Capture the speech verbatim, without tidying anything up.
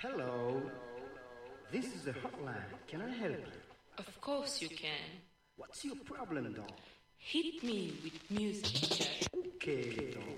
Hello, this is the hotline. Can I help you? Of course you can. What's your problem, Don? Hit me with music, Jack. Okay, Don.